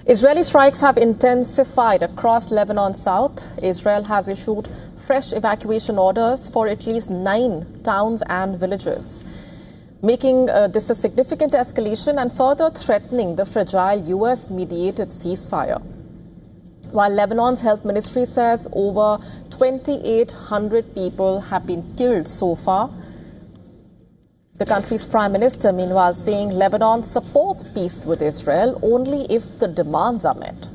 Israeli strikes have intensified across Lebanon South. Israel has issued fresh evacuation orders for at least 9 towns and villages, making this a significant escalation and further threatening the fragile US-mediated ceasefire. While Lebanon's health ministry says over 2,800 people have been killed so far, the country's prime minister, meanwhile, saying Lebanon supports peace with Israel only if the demands are met.